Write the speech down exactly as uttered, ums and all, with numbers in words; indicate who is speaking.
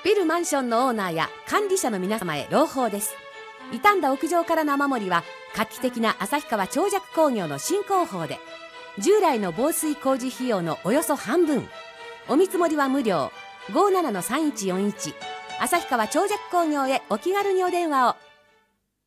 Speaker 1: ビルマンションのオーナーや管理者の皆様へ朗報です。傷んだ屋上からの雨漏りは画期的な旭川長尺工業の新工法で、従来の防水工事費用のおよそ半分、お見積もりは無料。 ごーななのさんいちよんいち 旭川長尺工業へお気軽にお電話を。